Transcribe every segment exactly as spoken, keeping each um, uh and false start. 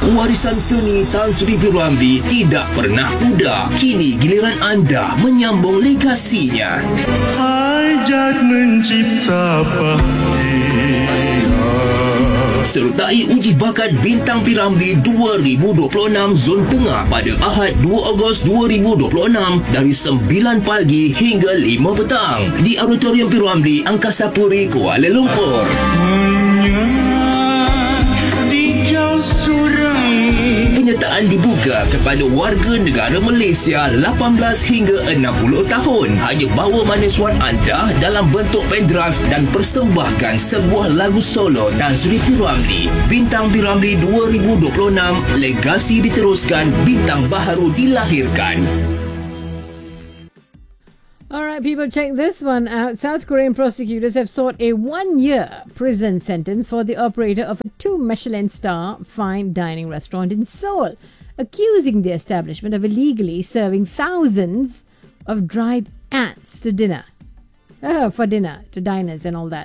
Warisan seni Tan Sri P. Ramlee tidak pernah pudar. Kini giliran anda menyambung legasinya. Hajat mencipta bahagia. Sertai uji bakat Bintang P. Ramlee dua ribu dua puluh enam Zon Tengah pada Ahad dua Ogos dua ribu dua puluh enam dari sembilan pagi hingga lima petang di Auditorium P. Ramlee, Angkasa Puri, Kuala Lumpur. Penyertaan dibuka kepada warga negara Malaysia lapan belas hingga enam puluh tahun. Hanya bawa maniswan anda dalam bentuk pendrive dan persembahkan sebuah lagu solo Tan Sri P. Ramlee. Bintang P. Ramlee dua ribu dua puluh enam, legasi diteruskan, bintang baharu dilahirkan. All right, people, check this one out. South Korean prosecutors have sought a one-year prison sentence for the operator of a two Michelin star fine dining restaurant in Seoul, accusing the establishment of illegally serving thousands of dried ants to dinner. Oh, for dinner, to diners and all that.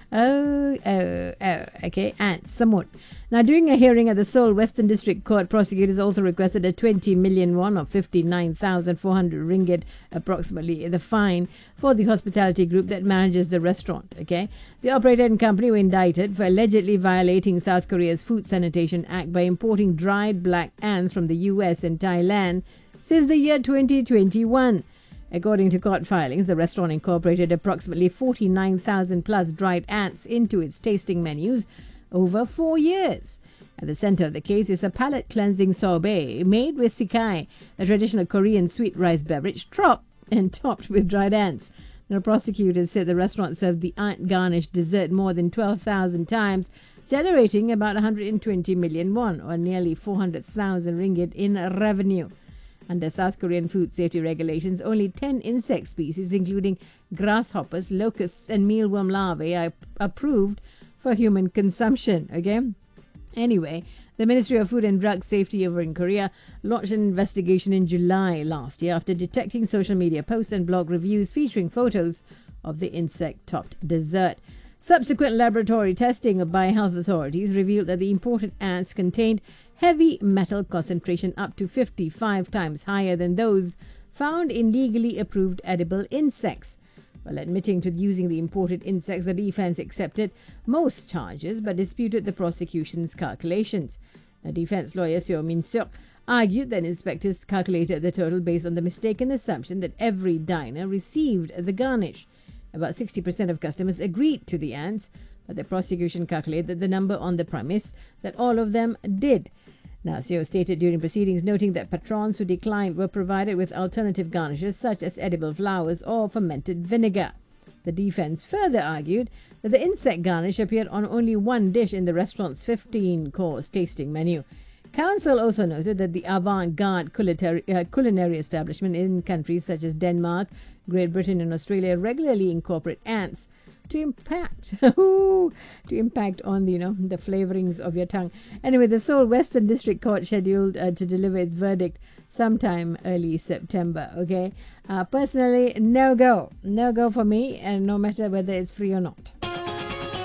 Oh, oh, oh, okay, ants, samut. Now, during a hearing at the Seoul Western District Court, prosecutors also requested a twenty million won or fifty-nine thousand four hundred ringgit, approximately, the fine for the hospitality group that manages the restaurant, okay? The operator and company were indicted for allegedly violating South Korea's Food Sanitation Act by importing dried black ants from the U S and Thailand since the year twenty twenty-one. According to court filings, the restaurant incorporated approximately forty-nine thousand plus dried ants into its tasting menus over four years. At the center of the case is a palate cleansing sorbet made with sikai, a traditional Korean sweet rice beverage, topped and topped with dried ants. The prosecutors said the restaurant served the ant garnished dessert more than twelve thousand times, generating about one hundred twenty million won or nearly four hundred thousand ringgit in revenue. Under South Korean food safety regulations, only ten insect species, including grasshoppers, locusts, and mealworm larvae, are approved for human consumption. Okay? Anyway, the Ministry of Food and Drug Safety over in Korea launched an investigation in July last year after detecting social media posts and blog reviews featuring photos of the insect-topped dessert. Subsequent laboratory testing by health authorities revealed that the imported ants contained heavy metal concentration up to fifty-five times higher than those found in legally approved edible insects. While admitting to using the imported insects, the defense accepted most charges but disputed the prosecution's calculations. A defense lawyer, Seo Min-seok, argued that inspectors calculated the total based on the mistaken assumption that every diner received the garnish. About sixty percent of customers agreed to the ants, but the prosecution calculated the number on the premise that all of them did. Now, Seo stated during proceedings, noting that patrons who declined were provided with alternative garnishes such as edible flowers or fermented vinegar. The defense further argued that the insect garnish appeared on only one dish in the restaurant's fifteen-course tasting menu. Counsel also noted that the avant-garde culinary, uh, culinary establishment in countries such as Denmark, Great Britain and Australia regularly incorporate ants to impact to impact on the, you know, the flavorings of your tongue. Anyway, the Seoul Western District Court scheduled uh, to deliver its verdict sometime early September. Okay, uh, personally, no go, no go for me, and no matter whether it's free or not.